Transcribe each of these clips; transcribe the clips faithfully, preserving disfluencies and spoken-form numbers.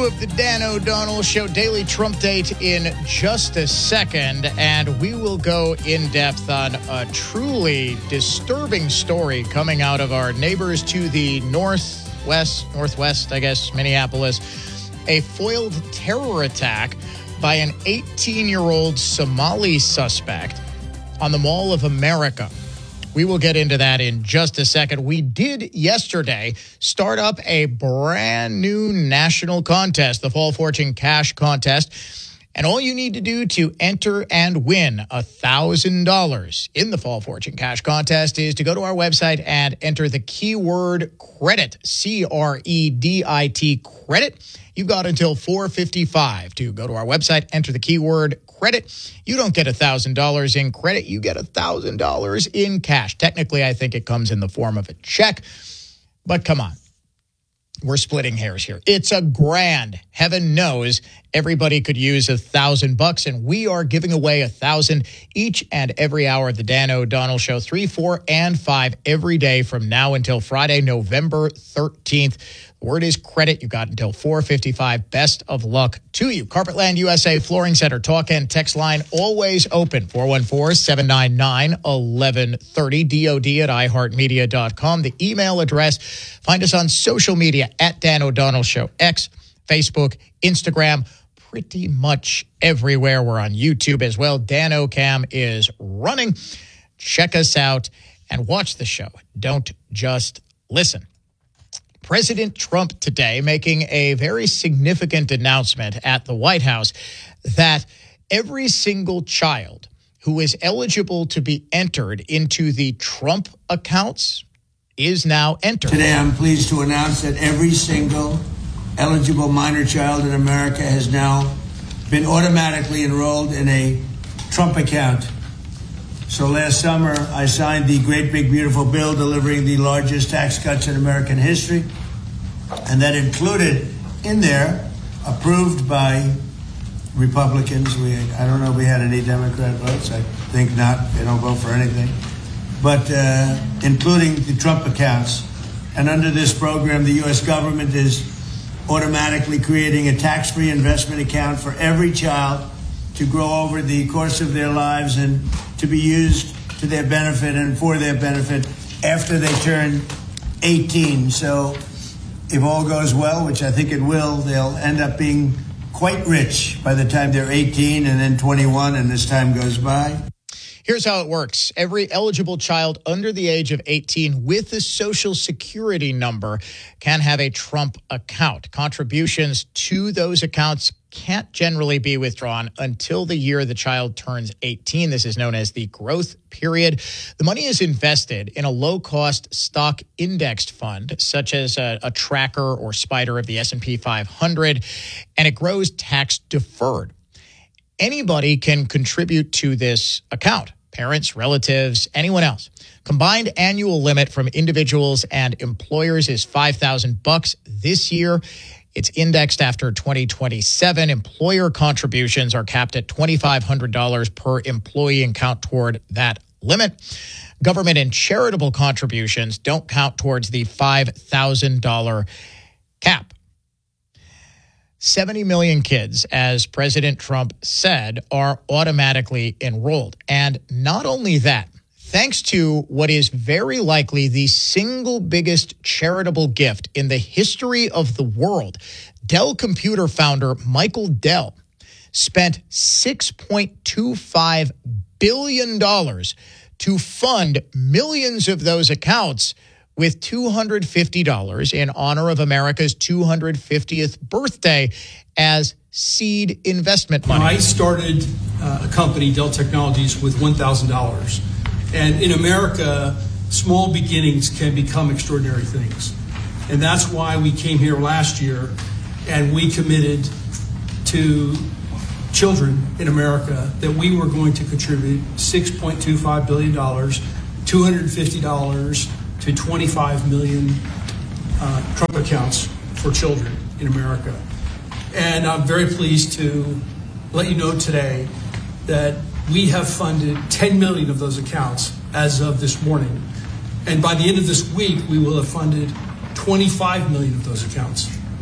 two of the Dan O'Donnell Show Daily Trump Date in just a second, and we will go in depth on a truly disturbing story coming out of our neighbors to the northwest, northwest, I guess, Minneapolis. A foiled terror attack by an eighteen-year-old Somali suspect on the Mall of America. We will get into that in just a second. We did yesterday start up a brand new national contest, the Fall Fortune Cash Contest. And all you need to do to enter and win one thousand dollars in the Fall Fortune Cash Contest is to go to our website and enter the keyword credit, C R E D I T, credit. You've got until four fifty-five to go to our website, enter the keyword credit. You don't get one thousand dollars in credit. You get one thousand dollars in cash. Technically, I think it comes in the form of a check. But come on. We're splitting hairs here. It's a grand. Heaven knows everybody could use a thousand bucks, and we are giving away a thousand each and every hour of the Dan O'Donnell Show, three, four, and five every day from now until Friday, November thirteenth. The word is credit. You got until four fifty-five. Best of luck to you. Carpetland U S A Flooring Center talk and text line always open. four one four, seven nine nine, one one three zero. D O D at i heart media dot com. The email address. Find us on social media at Dan O'Donnell Show. X, Facebook, Instagram, pretty much everywhere. We're on YouTube as well. Dan O'Cam is running. Check us out and watch the show. Don't just listen. President Trump today making a very significant announcement at the White House that every single child who is eligible to be entered into the Trump accounts is now entered. Today, I'm pleased to announce that every single eligible minor child in America has now been automatically enrolled in a Trump account. So last summer, I signed the Great Big Beautiful Bill delivering the largest tax cuts in American history. And that included in there, approved by Republicans. We, I don't know if we had any Democrat votes. I think not. They don't vote for anything. But uh, including the Trump accounts. And under this program, the U S government is automatically creating a tax-free investment account for every child to grow over the course of their lives and to be used to their benefit and for their benefit after they turn eighteen. So if all goes well, which I think it will, they'll end up being quite rich by the time they're eighteen and then twenty-one and as time goes by. Here's how it works. Every eligible child under the age of eighteen with a Social Security number can have a Trump account. Contributions to those accounts can't generally be withdrawn until the year the child turns eighteen. This is known as the growth period. The money is invested in a low-cost stock indexed fund, such as a, a tracker or spider of the S and P five hundred, and it grows tax-deferred. Anybody can contribute to this account. Parents, relatives, anyone else. Combined annual limit from individuals and employers is five thousand bucks this year. It's indexed after twenty twenty-seven. Employer contributions are capped at twenty-five hundred dollars per employee and count toward that limit. Government and charitable contributions don't count towards the five thousand dollars cap. seventy million kids, as President Trump said, are automatically enrolled. And not only that, thanks to what is very likely the single biggest charitable gift in the history of the world, Dell Computer founder Michael Dell spent six point two five billion dollars to fund millions of those accounts with two hundred fifty dollars in honor of America's two hundred fiftieth birthday as seed investment money. I started uh, a company, Dell Technologies, with one thousand dollars. And in America, small beginnings can become extraordinary things. And that's why we came here last year and we committed to children in America that we were going to contribute six point two five billion dollars, two hundred fifty dollars to twenty-five million uh, Trump accounts for children in America. And I'm very pleased to let you know today that we have funded ten million of those accounts as of this morning. And by the end of this week, we will have funded twenty-five million of those accounts.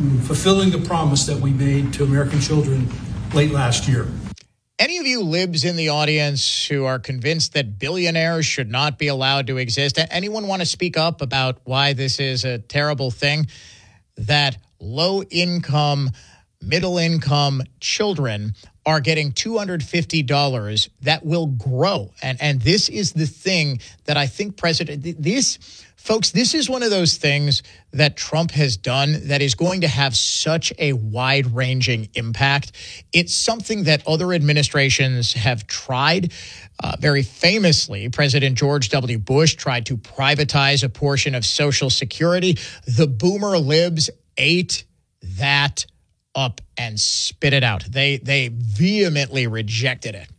fulfilling the promise that we made to American children late last year. Any of you libs in the audience who are convinced that billionaires should not be allowed to exist, anyone want to speak up about why this is a terrible thing? That low-income, middle-income children are getting two hundred fifty dollars that will grow. And, and this is the thing that I think President, this, folks, this is one of those things that Trump has done that is going to have such a wide-ranging impact. It's something that other administrations have tried. Uh, very famously, President George W. Bush tried to privatize a portion of Social Security. The boomer libs ate that up and spit it out. They they vehemently rejected it.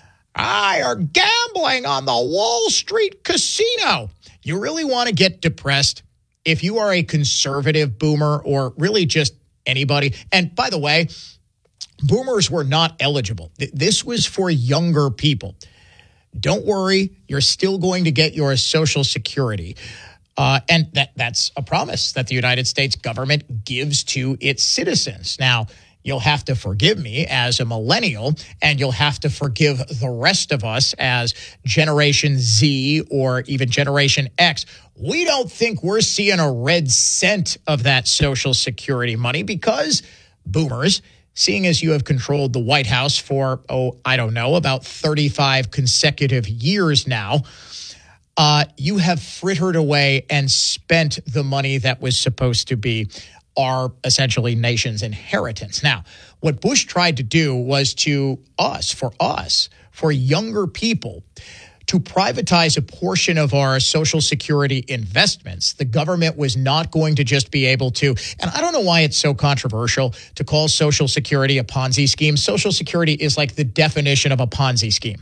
I are gambling on the Wall Street casino. You really want to get depressed? If you are a conservative boomer or really just anybody, and by the way, boomers were not eligible. This was for younger people. Don't worry, you're still going to get your Social Security. Uh, and that that's a promise that the United States government gives to its citizens. Now, you'll have to forgive me as a millennial, and you'll have to forgive the rest of us as Generation Z or even Generation X. We don't think we're seeing a red cent of that Social Security money because boomers, seeing as you have controlled the White House for, oh, I don't know, about thirty-five consecutive years now, Uh, you have frittered away and spent the money that was supposed to be our essentially nation's inheritance. Now, what Bush tried to do was to us, for us, for younger people, to privatize a portion of our Social Security investments. The government was not going to just be able to, and I don't know why it's so controversial to call Social Security a Ponzi scheme. Social Security is like the definition of a Ponzi scheme.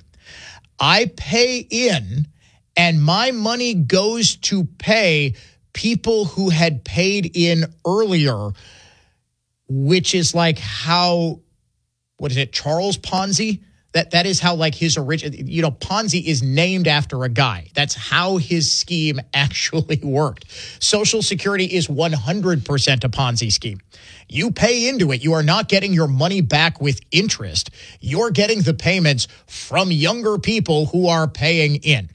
I pay in, and my money goes to pay people who had paid in earlier, which is like how, what is it, Charles Ponzi? That That is how like his original, you know, Ponzi is named after a guy. That's how his scheme actually worked. Social Security is one hundred percent a Ponzi scheme. You pay into it. You are not getting your money back with interest. You're getting the payments from younger people who are paying in.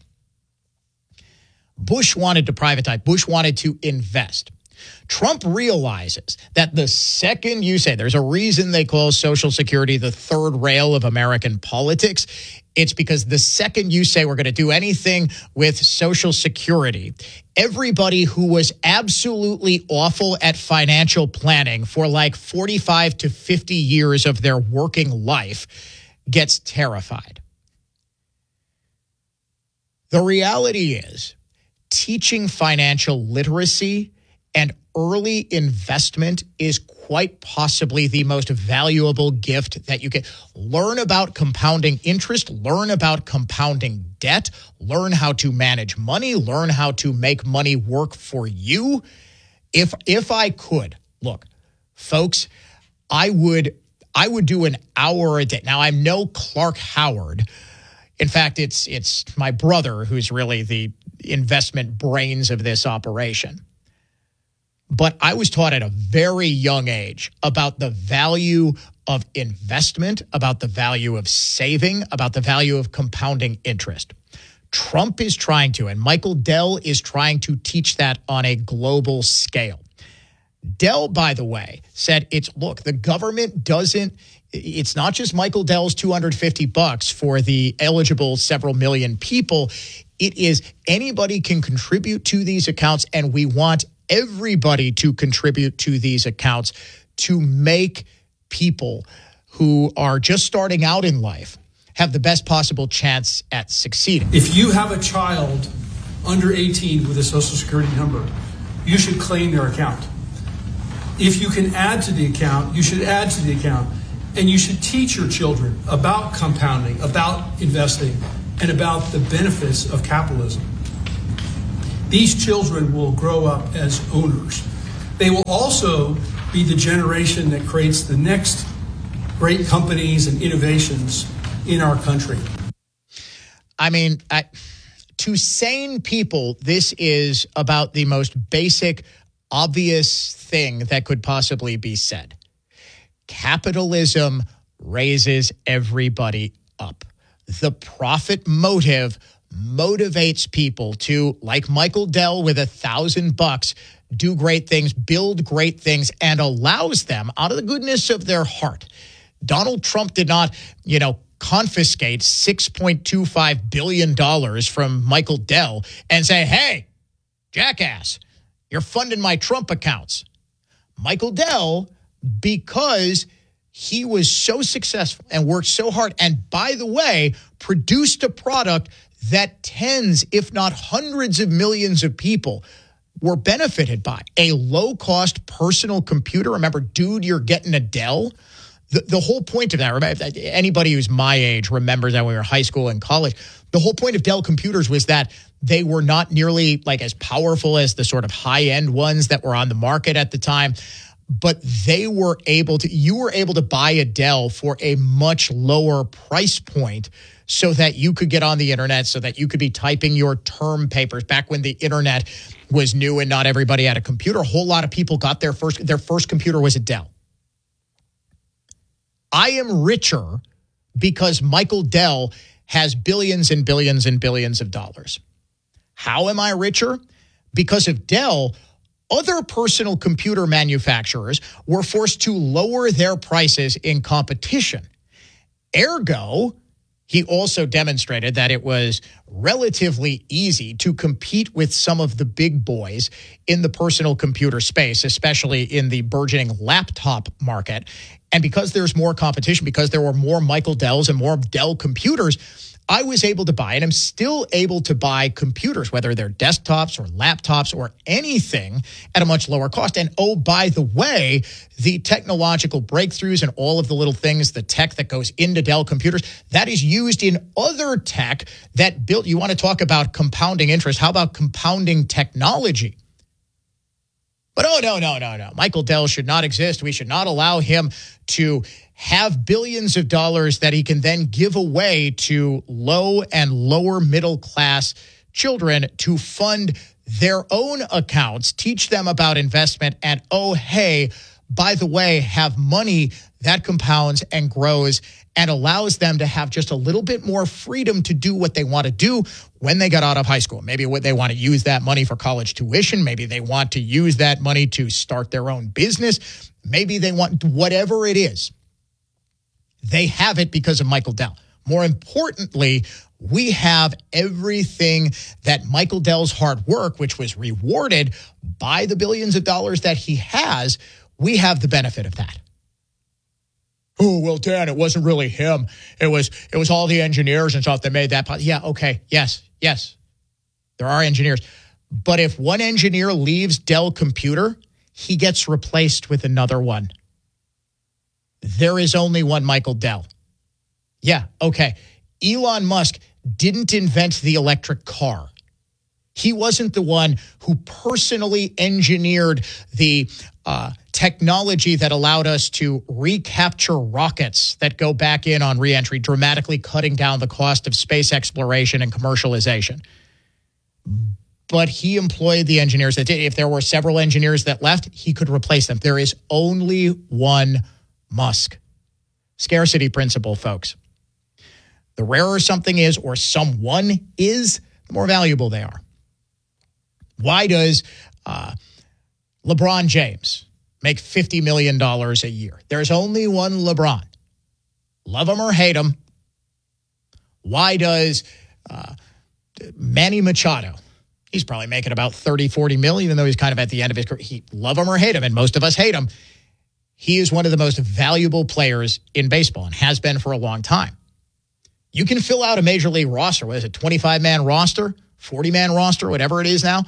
Bush wanted to privatize. Bush wanted to invest. Trump realizes that the second you say, there's a reason they call Social Security the third rail of American politics. It's because the second you say we're going to do anything with Social Security, everybody who was absolutely awful at financial planning for like forty-five to fifty years of their working life gets terrified. The reality is, teaching financial literacy and early investment is quite possibly the most valuable gift that you can. Learn about compounding interest, learn about compounding debt, learn how to manage money, learn how to make money work for you. If if I could, look, folks, I would I would do an hour a day. Now, I'm no Clark Howard. In fact, it's it's my brother who's really the investment brains of this operation. But I was taught at a very young age about the value of investment, about the value of saving, about the value of compounding interest. Trump is trying to, and Michael Dell is trying to teach that on a global scale. Dell, by the way, said it's, look, the government doesn't, it's not just Michael Dell's two hundred fifty bucks for the eligible several million people. It is anybody can contribute to these accounts, and we want everybody to contribute to these accounts to make people who are just starting out in life have the best possible chance at succeeding. If you have a child under eighteen with a Social Security number, you should claim their account. If you can add to the account, you should add to the account. And you should teach your children about compounding, about investing, and about the benefits of capitalism. These children will grow up as owners. They will also be the generation that creates the next great companies and innovations in our country. I mean, I, to sane people, this is about the most basic obvious thing that could possibly be said. Capitalism raises everybody up. The profit motive motivates people to, like Michael Dell with a thousand bucks, do great things, build great things, and allows them out of the goodness of their heart. Donald Trump did not, you know, confiscate six point two five billion dollars from Michael Dell and say, hey, jackass, you're funding my Trump accounts. Michael Dell, because he was so successful and worked so hard, and by the way, produced a product that tens, if not hundreds of millions of people were benefited by. A low-cost personal computer. Remember, dude, you're getting a Dell. The, the whole point of that, remember, anybody who's my age remembers that when we were in high school and college, the whole point of Dell computers was that they were not nearly like as powerful as the sort of high-end ones that were on the market at the time, but they were able to, you were able to buy a Dell for a much lower price point so that you could get on the internet, so that you could be typing your term papers. Back when the internet was new and not everybody had a computer, a whole lot of people got their first, their first computer was a Dell. I am richer because Michael Dell has billions and billions and billions of dollars. How am I richer? Because of Dell, other personal computer manufacturers were forced to lower their prices in competition. Ergo, he also demonstrated that it was relatively easy to compete with some of the big boys in the personal computer space, especially in the burgeoning laptop market. And because there's more competition, because there were more Michael Dells and more Dell computers, I was able to buy, and I'm still able to buy computers, whether they're desktops or laptops or anything, at a much lower cost. And oh, by the way, the technological breakthroughs and all of the little things, the tech that goes into Dell computers, that is used in other tech that built, you want to talk about compounding interest, how about compounding technology? But oh, no, no, no, no. Michael Dell should not exist. We should not allow him to have billions of dollars that he can then give away to low and lower middle class children to fund their own accounts, teach them about investment, and oh, hey, by the way, have money that compounds and grows and allows them to have just a little bit more freedom to do what they want to do when they got out of high school. Maybe they want to use that money for college tuition. Maybe they want to use that money to start their own business. Maybe they want whatever it is. They have it because of Michael Dell. More importantly, we have everything that Michael Dell's hard work, which was rewarded by the billions of dollars that he has, we have the benefit of that. Oh, well, Dan, it wasn't really him. It was it was all the engineers and stuff that made that. Yeah, okay, yes, yes. There are engineers. But if one engineer leaves Dell Computer, he gets replaced with another one. There is only one Michael Dell. Yeah, okay. Elon Musk didn't invent the electric car. He wasn't the one who personally engineered the uh, technology that allowed us to recapture rockets that go back in on reentry, dramatically cutting down the cost of space exploration and commercialization. But he employed the engineers that did. If there were several engineers that left, he could replace them. There is only one Musk. Scarcity principle, folks. The rarer something is, or someone is, the more valuable they are. Why does uh, LeBron James make fifty million dollars a year? There's only one LeBron. Love him or hate him. Why does uh, Manny Machado, he's probably making about thirty, forty million, even though he's kind of at the end of his career. He, love him or hate him, and most of us hate him. He is one of the most valuable players in baseball and has been for a long time. You can fill out a major league roster. What is it, twenty-five man roster, forty man roster, whatever it is now.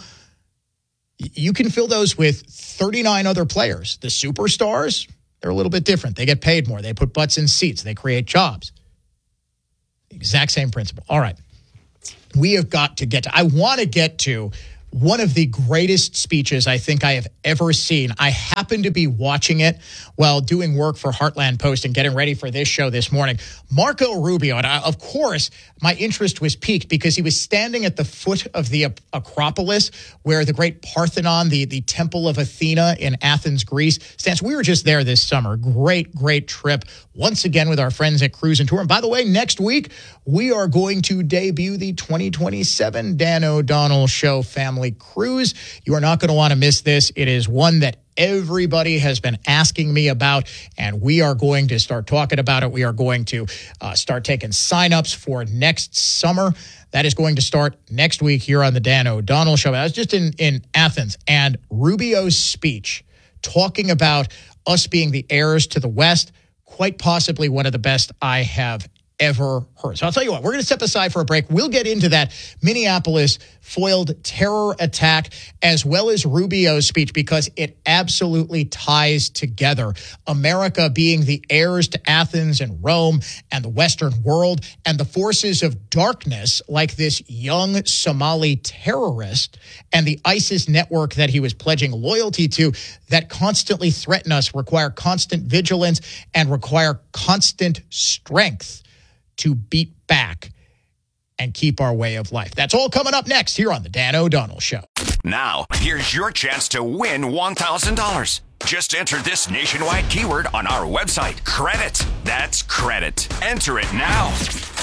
You can fill those with thirty-nine other players. The superstars, they're a little bit different. They get paid more. They put butts in seats. They create jobs. Exact same principle. All right. We have got to get to, I want to get to one of the greatest speeches I think I have ever seen. I happened to be watching it while doing work for Heartland Post and getting ready for this show this morning. Marco Rubio, and I, of course, my interest was piqued because he was standing at the foot of the Acropolis, where the great Parthenon, the, the Temple of Athena in Athens, Greece, stands. We were just there this summer. Great, great trip. Once again with our friends at Cruise and Tour. And by the way, next week, we are going to debut the twenty twenty-seven Dan O'Donnell Show Family Cruise. You are not going to want to miss this. It is one that everybody has been asking me about, and we are going to start talking about it. We are going to uh, start taking signups for next summer. That is going to start next week here on the Dan O'Donnell Show. I was just in, in Athens, and Rubio's speech talking about us being the heirs to the West, quite possibly one of the best I have ever heard. So I'll tell you what, we're going to step aside for a break. We'll get into that Minneapolis foiled terror attack as well as Rubio's speech, because it absolutely ties together America being the heirs to Athens and Rome and the Western world, and the forces of darkness like this young Somali terrorist and the ISIS network that he was pledging loyalty to that constantly threaten us, require constant vigilance, and require constant strength to beat back and keep our way of life. That's all coming up next here on the Dan O'Donnell Show. Now, here's your chance to win one thousand dollars. Just enter this nationwide keyword on our website, credit. That's credit. Enter it now.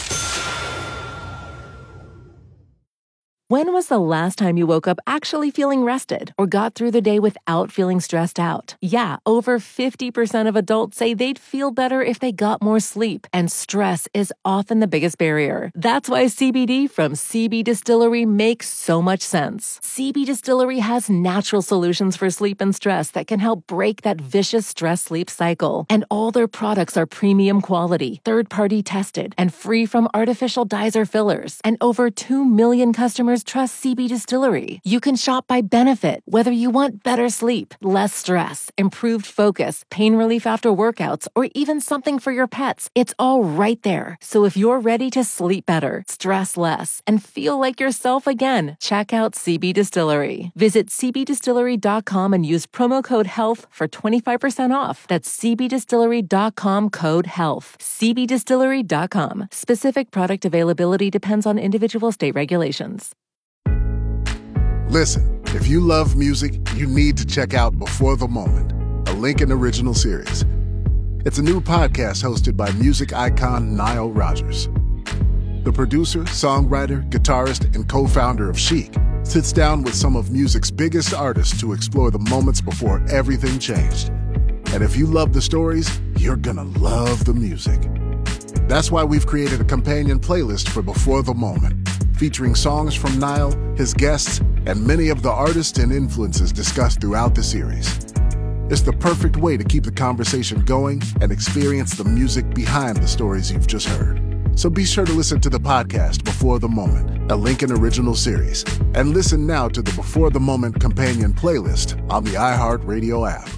When was the last time you woke up actually feeling rested or got through the day without feeling stressed out? Yeah, over fifty percent of adults say they'd feel better if they got more sleep, and stress is often the biggest barrier. That's why C B D from C B Distillery makes so much sense. C B Distillery has natural solutions for sleep and stress that can help break that vicious stress-sleep cycle. And all their products are premium quality, third-party tested, and free from artificial dyes or fillers. And over two million customers trust C B Distillery. You can shop by benefit, whether you want better sleep, less stress, improved focus, pain relief after workouts, or even something for your pets. It's all right there. So if you're ready to sleep better, stress less, and feel like yourself again, check out C B Distillery. Visit c b distillery dot com and use promo code HEALTH for twenty-five percent off. That's c b distillery dot com code HEALTH. c b distillery dot com. Specific product availability depends on individual state regulations. Listen, if you love music, you need to check out Before the Moment, a Lincoln original series. It's a new podcast hosted by music icon Nile Rodgers. The producer, songwriter, guitarist, and co-founder of Chic sits down with some of music's biggest artists to explore the moments before everything changed. And if you love the stories, you're gonna love the music. That's why we've created a companion playlist for Before the Moment, featuring songs from Nile, his guests, and many of the artists and influences discussed throughout the series. It's the perfect way to keep the conversation going and experience the music behind the stories you've just heard. So be sure to listen to the podcast Before the Moment, a Lincoln original series, and listen now to the Before the Moment companion playlist on the iHeartRadio app.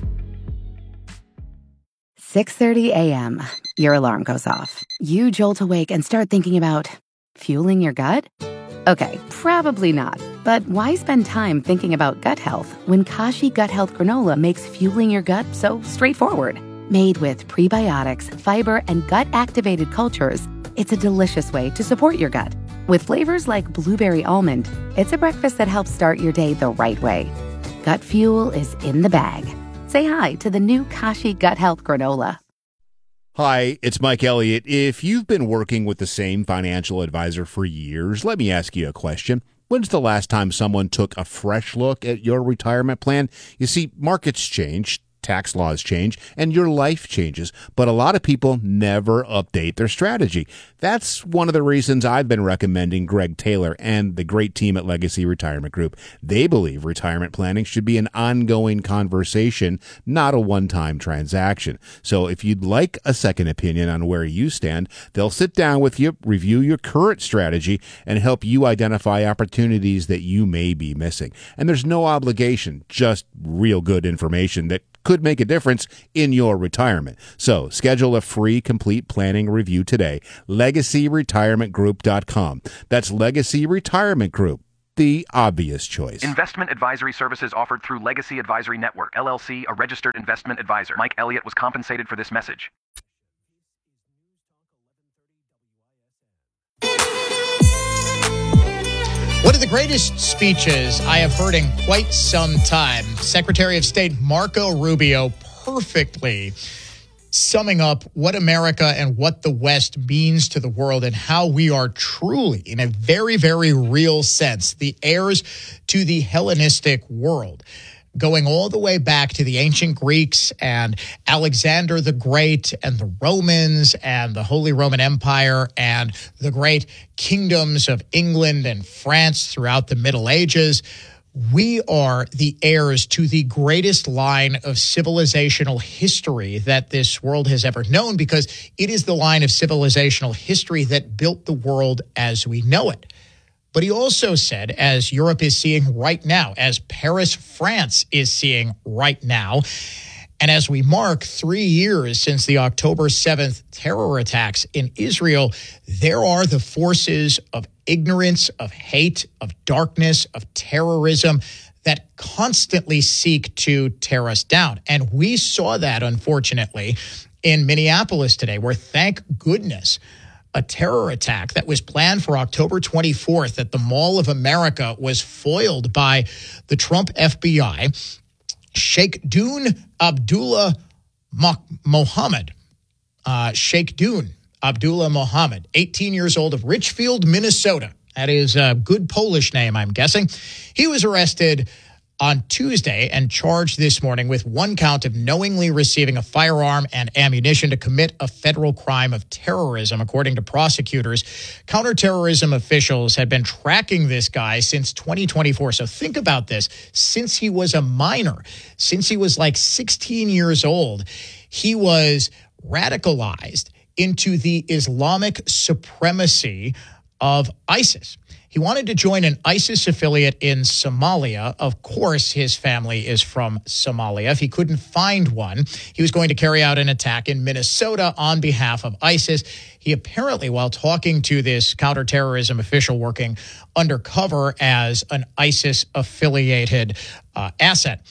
six thirty a.m. Your alarm goes off. You jolt awake and start thinking about fueling your gut? Okay, probably not. But why spend time thinking about gut health when Kashi Gut Health Granola makes fueling your gut so straightforward? Made with prebiotics, fiber, and gut-activated cultures, it's a delicious way to support your gut. With flavors like blueberry almond, it's a breakfast that helps start your day the right way. Gut fuel is in the bag. Say hi to the new Kashi Gut Health Granola. Hi, it's Mike Elliott. If you've been working with the same financial advisor for years, let me ask you a question. When's the last time someone took a fresh look at your retirement plan? You see, markets change, tax laws change, and your life changes, but a lot of people never update their strategy. That's one of the reasons I've been recommending Greg Taylor and the great team at Legacy Retirement Group. They believe retirement planning should be an ongoing conversation, not a one-time transaction. So if you'd like a second opinion on where you stand, they'll sit down with you, review your current strategy, and help you identify opportunities that you may be missing. And there's no obligation, just real good information that could make a difference in your retirement. So schedule a free complete planning review today. legacy retirement group dot com. That's Legacy Retirement Group. the obvious choice. Investment advisory services offered through Legacy Advisory Network, L L C, a registered investment advisor. Mike Elliott was compensated for this message. One of the greatest speeches I have heard in quite some time, Secretary of State Marco Rubio perfectly summing up what America and what the West means to the world and how we are truly, in a very, very real sense, the heirs to the Hellenistic world, going all the way back to the ancient Greeks and Alexander the Great and the Romans and the Holy Roman Empire and the great kingdoms of England and France throughout the Middle Ages. We are the heirs to the greatest line of civilizational history that this world has ever known, because it is the line of civilizational history that built the world as we know it. But he also said, as Europe is seeing right now, as Paris, France is seeing right now, and as we mark three years since the October seventh terror attacks in Israel, there are the forces of ignorance, of hate, of darkness, of terrorism that constantly seek to tear us down. And we saw that, unfortunately, in Minneapolis today, where, thank goodness, a terror attack that was planned for October twenty-fourth at the Mall of America was foiled by the Trump F B I. Sheikh Dune Abdullah Mohammed, uh, Sheikh Dune Abdullah Mohammed, eighteen years old, of Richfield, Minnesota. That is a good Polish name, I'm guessing. He was arrested on Tuesday and charged this morning with one count of knowingly receiving a firearm and ammunition to commit a federal crime of terrorism, according to prosecutors. Counterterrorism officials had been tracking this guy since twenty twenty-four. So think about this. Since he was a minor, since he was like sixteen years old, he was radicalized into the Islamic supremacy of ISIS. He wanted to join an ISIS affiliate in Somalia. Of course, his family is from Somalia. If he couldn't find one, he was going to carry out an attack in Minnesota on behalf of ISIS. He apparently, while talking to this counterterrorism official working undercover as an ISIS-affiliated uh, asset,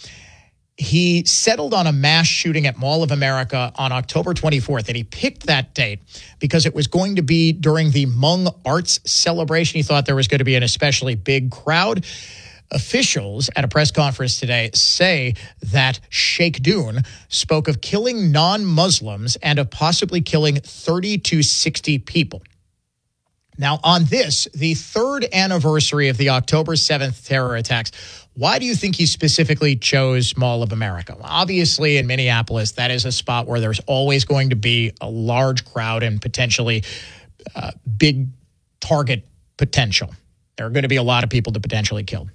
he settled on a mass shooting at Mall of America on October twenty-fourth, and he picked that date because it was going to be during the Hmong Arts celebration. He thought there was going to be an especially big crowd. Officials at a press conference today say that Sheikh Dune spoke of killing non-Muslims and of possibly killing thirty to sixty people. Now, on this, the third anniversary of the October seventh terror attacks, why do you think he specifically chose Mall of America? Well, obviously, in Minneapolis, that is a spot where there's always going to be a large crowd and potentially uh, big target potential. There are going to be a lot of people to potentially kill.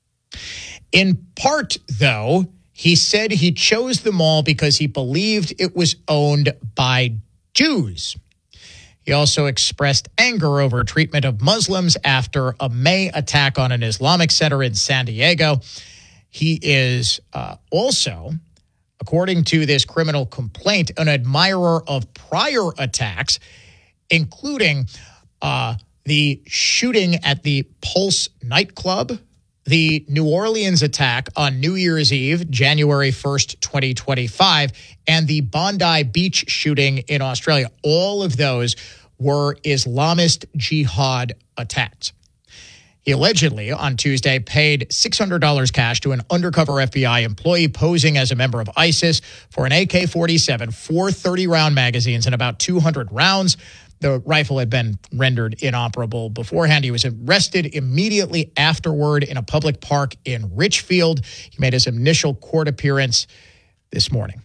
In part, though, he said he chose the mall because he believed it was owned by Jews. He also expressed anger over treatment of Muslims after a May attack on an Islamic center in San Diego. He is uh, also, according to this criminal complaint, an admirer of prior attacks, including uh, the shooting at the Pulse nightclub, the New Orleans attack on New Year's Eve, January first, twenty twenty-five, and the Bondi Beach shooting in Australia. All of those were Islamist jihad attacks. He allegedly, on Tuesday, paid six hundred dollars cash to an undercover F B I employee posing as a member of ISIS for an A K forty-seven, four thirty-round magazines, and about two hundred rounds. The rifle had been rendered inoperable beforehand. He was arrested immediately afterward in a public park in Richfield. He made his initial court appearance this morning.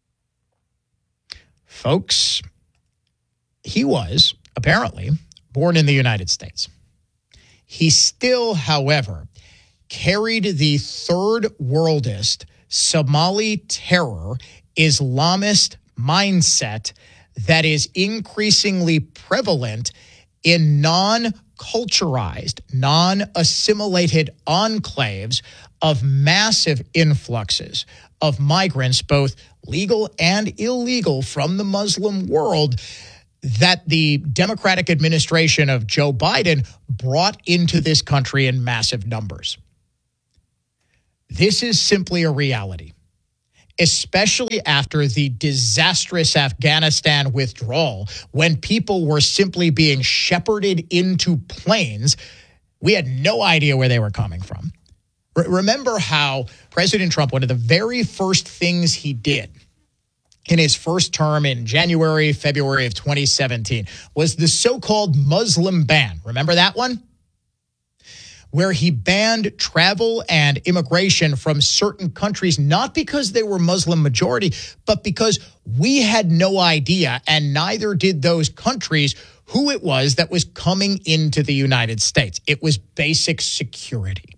Folks, he was, apparently, born in the United States. He still, however, carried the third worldist, Somali terror, Islamist mindset that is increasingly prevalent in non-culturized, non-assimilated enclaves of massive influxes of migrants, both legal and illegal, from the Muslim world that the Democratic administration of Joe Biden brought into this country in massive numbers. This is simply a reality, especially after the disastrous Afghanistan withdrawal, when people were simply being shepherded into planes. We had no idea where they were coming from. R- remember how President Trump, one of the very first things he did in his first term in January, February of twenty seventeen was the so-called Muslim ban. Remember that one? Where he banned travel and immigration from certain countries, not because they were Muslim majority, but because we had no idea, and neither did those countries, who it was that was coming into the United States. It was basic security.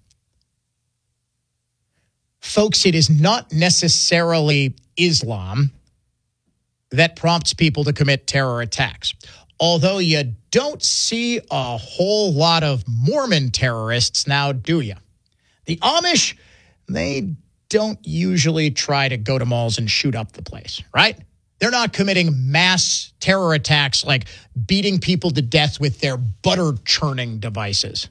Folks, it is not necessarily Islam that prompts people to commit terror attacks. Although you don't see a whole lot of Mormon terrorists now, do you? The Amish, they don't usually try to go to malls and shoot up the place, right? They're not committing mass terror attacks like beating people to death with their butter churning devices.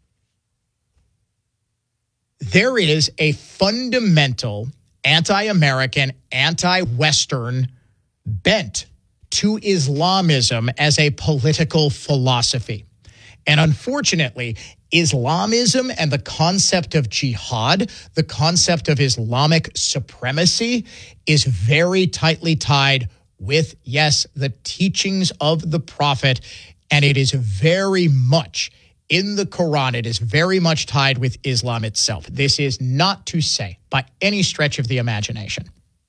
There is a fundamental anti-American, anti-Western bent to Islamism as a political philosophy. And unfortunately, Islamism and the concept of jihad, the concept of Islamic supremacy, is very tightly tied with, yes, the teachings of the Prophet, and it is very much in the Quran. It is very much tied with Islam itself. This is not to say, by any stretch of the imagination,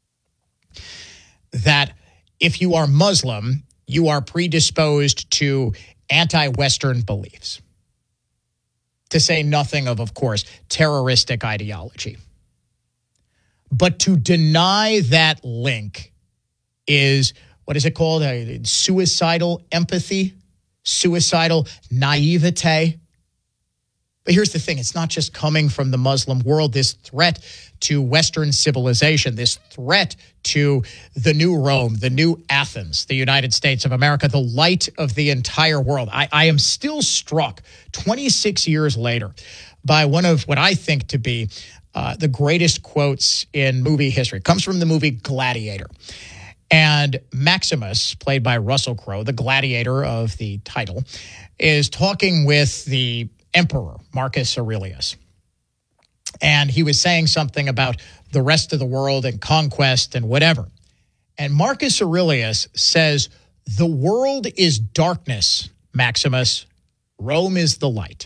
that if you are Muslim, you are predisposed to anti-Western beliefs. To say nothing of, of course, terroristic ideology. But to deny that link is, what is it called? A suicidal empathy, suicidal naivete. But here's the thing, it's not just coming from the Muslim world, this threat to Western civilization, this threat to the new Rome, the new Athens, the United States of America, the light of the entire world. I, I am still struck twenty-six years later by one of what I think to be uh, the greatest quotes in movie history. It comes from the movie Gladiator. And Maximus, played by Russell Crowe, the gladiator of the title, is talking with the Emperor Marcus Aurelius. And he was saying something about the rest of the world and conquest and whatever. And Marcus Aurelius says, "The world is darkness, Maximus. Rome is the light."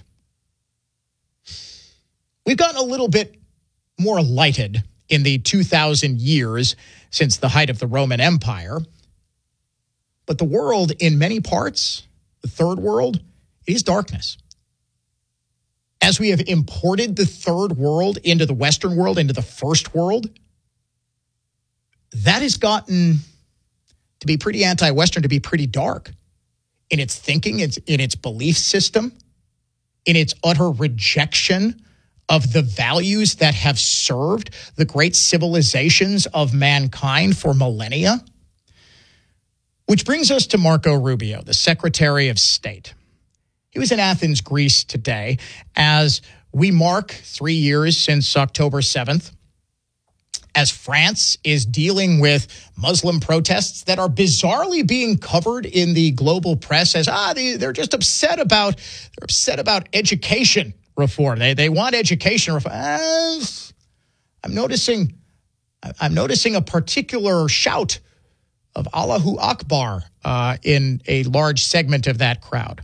We've gotten a little bit more lighted in the two thousand years since the height of the Roman Empire. But the world, in many parts, the third world, is darkness. As we have imported the third world into the Western world, into the first world, that has gotten to be pretty anti-Western, to be pretty dark in its thinking, in its belief system, in its utter rejection of the values that have served the great civilizations of mankind for millennia. Which brings us to Marco Rubio, the Secretary of State. He was in Athens, Greece today as we mark three years since October seventh, as France is dealing with Muslim protests that are bizarrely being covered in the global press as, ah, they, they're just upset about, they're upset about education reform. They they want education reform. Uh, I'm noticing, I'm noticing a particular shout of Allahu Akbar uh, in a large segment of that crowd.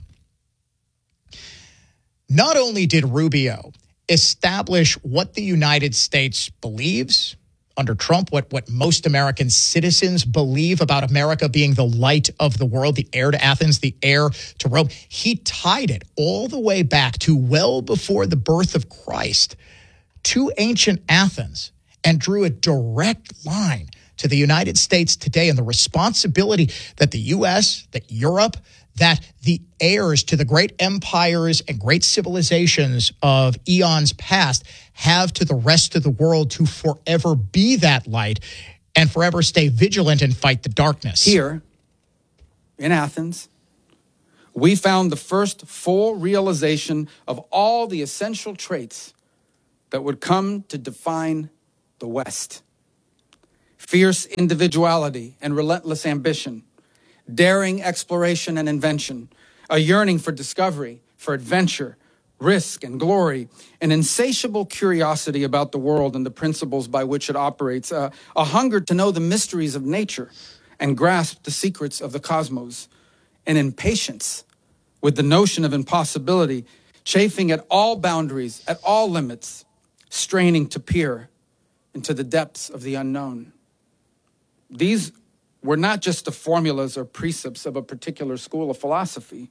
Not only did Rubio establish what the United States believes under Trump, what, what most American citizens believe about America being the light of the world, the heir to Athens, the heir to Rome, he tied it all the way back to well before the birth of Christ to ancient Athens and drew a direct line to the United States today and the responsibility that the U S, that Europe, that the heirs to the great empires and great civilizations of eons past have to the rest of the world to forever be that light and forever stay vigilant and fight the darkness. Here, in Athens, we found the first full realization of all the essential traits that would come to define the West. Fierce individuality and relentless ambition, daring exploration and invention, a yearning for discovery, for adventure, risk and glory, an insatiable curiosity about the world and the principles by which it operates, a, a hunger to know the mysteries of nature and grasp the secrets of the cosmos, an impatience with the notion of impossibility, chafing at all boundaries, at all limits, straining to peer into the depths of the unknown. These were not just the formulas or precepts of a particular school of philosophy.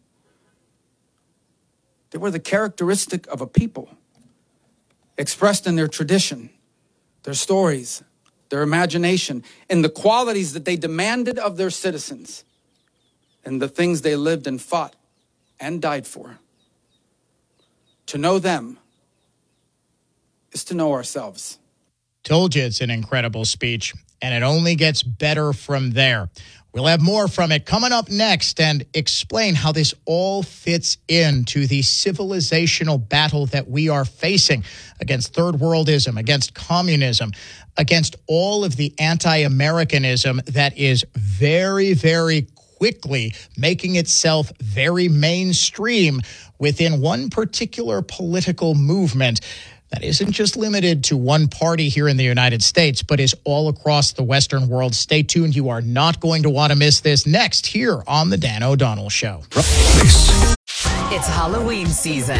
They were the characteristic of a people, expressed in their tradition, their stories, their imagination, in the qualities that they demanded of their citizens, and the things they lived and fought and died for. To know them is to know ourselves. Told you it's an incredible speech, and it only gets better from there. We'll have more from it coming up next and explain how this all fits into the civilizational battle that we are facing against third worldism, against communism, against all of the anti-Americanism that is very, very quickly making itself very mainstream within one particular political movement that isn't just limited to one party here in the United States, but is all across the Western world. Stay tuned. You are not going to want to miss this next here on The Dan O'Donnell Show. It's Halloween season.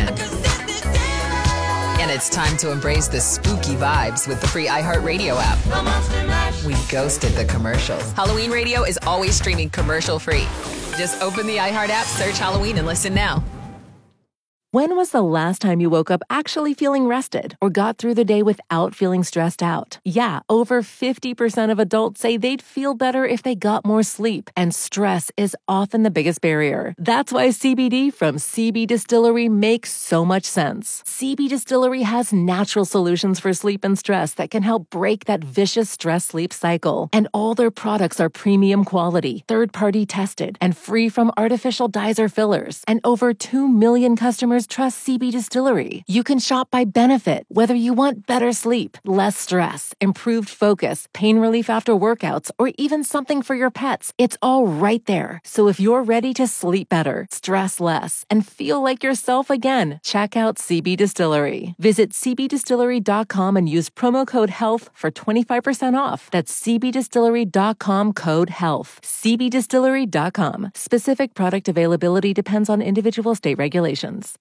And it's time to embrace the spooky vibes with the free iHeartRadio app. We ghosted the commercials. Halloween Radio is always streaming commercial-free. Just open the iHeart app, search Halloween, and listen now. When was the last time you woke up actually feeling rested or got through the day without feeling stressed out? Yeah, over fifty percent of adults say they'd feel better if they got more sleep, and stress is often the biggest barrier. That's why C B D from C B Distillery makes so much sense. C B Distillery has natural solutions for sleep and stress that can help break that vicious stress-sleep cycle. And all their products are premium quality, third-party tested, and free from artificial dyes or fillers. And over two million customers trust C B Distillery. You can shop by benefit, whether you want better sleep, less stress, improved focus, pain relief after workouts, or even something for your pets. It's all right there. So if you're ready to sleep better, stress less, and feel like yourself again, check out C B Distillery. Visit c b distillery dot com and use promo code HEALTH for twenty-five percent off. That's c b distillery dot com code HEALTH. c b distillery dot com. Specific product availability depends on individual state regulations.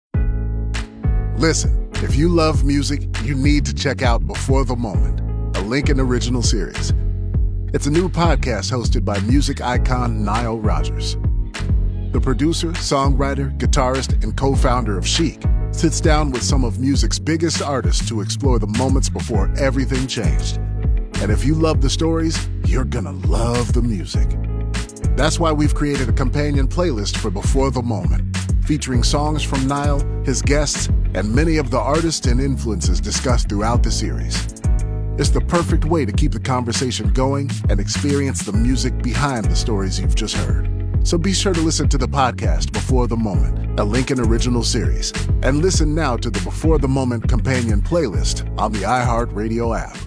Listen, if you love music, you need to check out Before the Moment, a Lincoln original series. It's a new podcast hosted by music icon Nile Rodgers. The producer, songwriter, guitarist, and co-founder of Chic sits down with some of music's biggest artists to explore the moments before everything changed. And if you love the stories, you're gonna love the music. That's why we've created a companion playlist for Before the Moment, featuring songs from Nile, his guests, and many of the artists and influences discussed throughout the series. It's the perfect way to keep the conversation going and experience the music behind the stories you've just heard. So be sure to listen to the podcast Before the Moment, a Lincoln original series, and listen now to the Before the Moment companion playlist on the iHeartRadio app.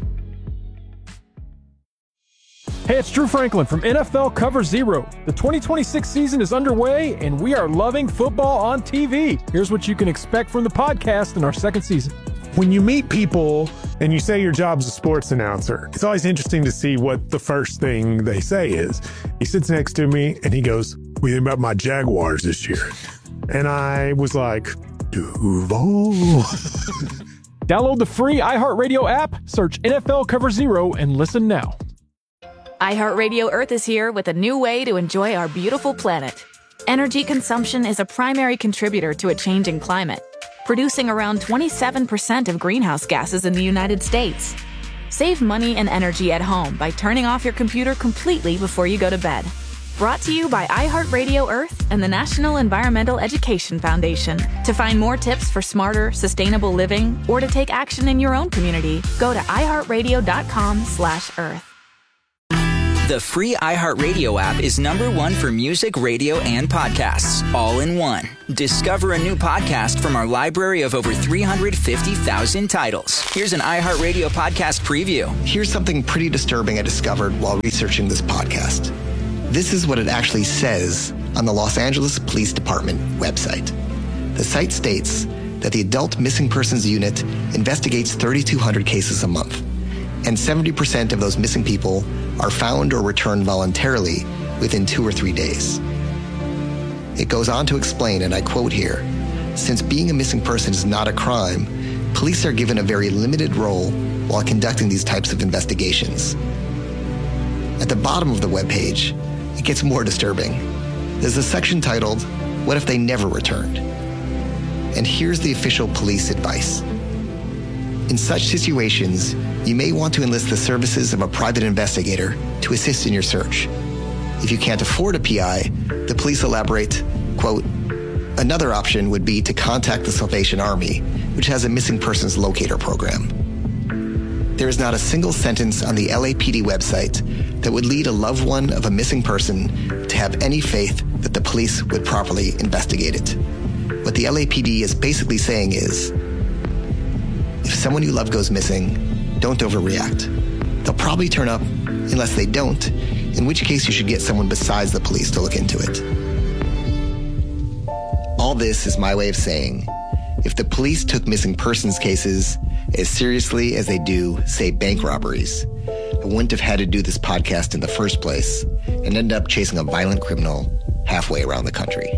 Hey, it's Drew Franklin from N F L Cover Zero. The twenty twenty-six season is underway, and we are loving football on T V. Here's what you can expect from the podcast in our second season. When you meet people and you say your job's a sports announcer, it's always interesting to see what the first thing they say is. He sits next to me, and he goes, "What do you think about my Jaguars this year?" And I was like, Duval. Download the free iHeartRadio app, search N F L Cover Zero, and listen now. iHeartRadio Earth is here with a new way to enjoy our beautiful planet. Energy consumption is a primary contributor to a changing climate, producing around twenty-seven percent of greenhouse gases in the United States. Save money and energy at home by turning off your computer completely before you go to bed. Brought to you by iHeartRadio Earth and the National Environmental Education Foundation. To find more tips for smarter, sustainable living, or to take action in your own community, go to iHeartRadio.com slash Earth. The free iHeartRadio app is number one for music, radio, and podcasts, all in one. Discover a new podcast from our library of over three hundred fifty thousand titles. Here's an iHeartRadio podcast preview. Here's something pretty disturbing I discovered while researching this podcast. This is what it actually says on the Los Angeles Police Department website. The site states that the Adult Missing Persons Unit investigates thirty-two hundred cases a month, and seventy percent of those missing people are found or returned voluntarily within two or three days. It goes on to explain, and I quote here, since being a missing person is not a crime, police are given a very limited role while conducting these types of investigations. At the bottom of the webpage, it gets more disturbing. There's a section titled, What If They Never Returned? And here's the official police advice. In such situations, you may want to enlist the services of a private investigator to assist in your search. If you can't afford a P I, the police elaborate, quote, another option would be to contact the Salvation Army, which has a missing persons locator program. There is not a single sentence on the L A P D website that would lead a loved one of a missing person to have any faith that the police would properly investigate it. What the L A P D is basically saying is, if someone you love goes missing, don't overreact. They'll probably turn up unless they don't, in which case you should get someone besides the police to look into it. All this is my way of saying, if the police took missing persons cases as seriously as they do, say, bank robberies, I wouldn't have had to do this podcast in the first place and end up chasing a violent criminal halfway around the country.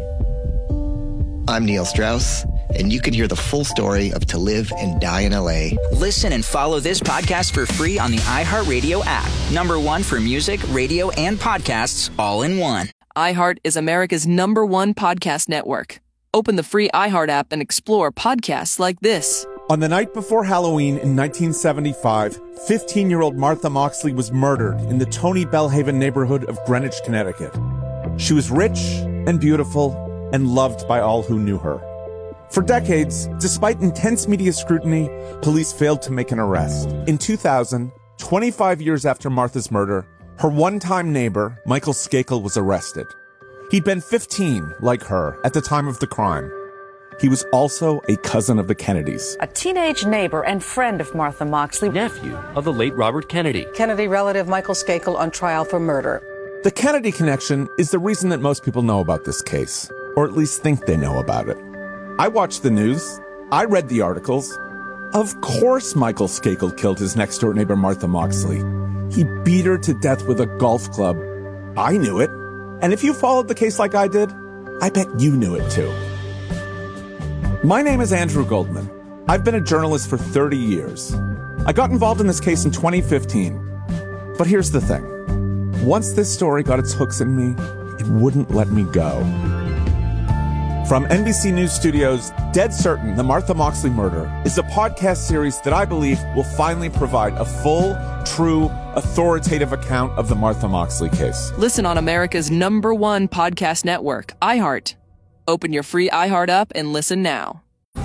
I'm Neil Strauss, and you can hear the full story of To Live and Die in L A. Listen and follow this podcast for free on the iHeartRadio app. Number one for music, radio, and podcasts, all in one. iHeart is America's number one podcast network. Open the free iHeart app and explore podcasts like this. On the night before Halloween in nineteen seventy-five, fifteen-year-old Martha Moxley was murdered in the Tony Bellhaven neighborhood of Greenwich, Connecticut. She was rich and beautiful and loved by all who knew her. For decades, despite intense media scrutiny, police failed to make an arrest. In two thousand, twenty-five years after Martha's murder, her one-time neighbor, Michael Skakel, was arrested. He'd been fifteen, like her, at the time of the crime. He was also a cousin of the Kennedys. A teenage neighbor and friend of Martha Moxley. Nephew of the late Robert Kennedy. Kennedy relative Michael Skakel on trial for murder. The Kennedy connection is the reason that most people know about this case, or at least think they know about it. I watched the news. I read the articles. Of course Michael Skakel killed his next-door neighbor Martha Moxley. He beat her to death with a golf club. I knew it. And if you followed the case like I did, I bet you knew it too. My name is Andrew Goldman. I've been a journalist for thirty years. I got involved in this case in twenty fifteen. But here's the thing. Once this story got its hooks in me, it wouldn't let me go. From N B C News Studios, Dead Certain, The Martha Moxley Murder is a podcast series that I believe will finally provide a full, true, authoritative account of the Martha Moxley case. Listen on America's number one podcast network, iHeart. Open your free iHeart app and listen now.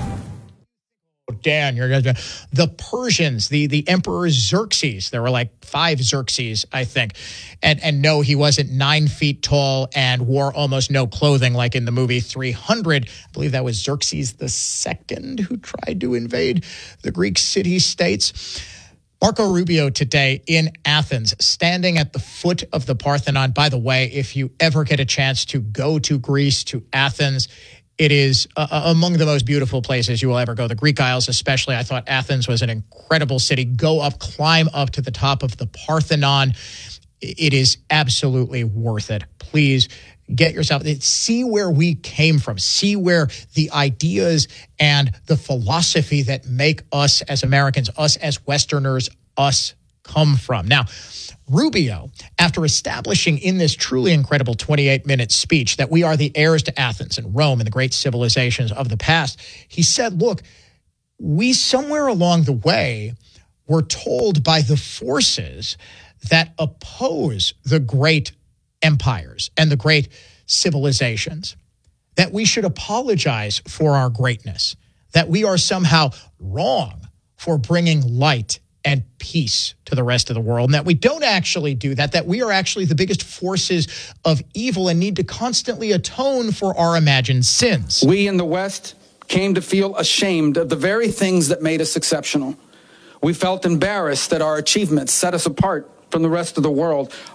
Dan, you're gonna, the Persians, the the Emperor Xerxes. There were like five Xerxes, I think, and and no, he wasn't nine feet tall and wore almost no clothing like in the movie three hundred. I believe that was Xerxes the Second who tried to invade the Greek city-states. Marco Rubio today in Athens, standing at the foot of the Parthenon. By the way, if you ever get a chance to go to Greece, to Athens, it is uh, among the most beautiful places you will ever go. The Greek Isles especially. I thought Athens was an incredible city. Go up, climb up to the top of the Parthenon. It is absolutely worth it. Please get yourself, see where we came from. See where the ideas and the philosophy that make us as Americans, us as Westerners, us come from. Now, Rubio, after establishing in this truly incredible twenty-eight minute speech that we are the heirs to Athens and Rome and the great civilizations of the past, he said, look, we somewhere along the way were told by the forces that oppose the great empires and the great civilizations that we should apologize for our greatness, that we are somehow wrong for bringing light and peace to the rest of the world, and that we don't actually do that, that we are actually the biggest forces of evil and need to constantly atone for our imagined sins. We in the West came to feel ashamed of the very things that made us exceptional. We felt embarrassed that our achievements set us apart from the rest of the world.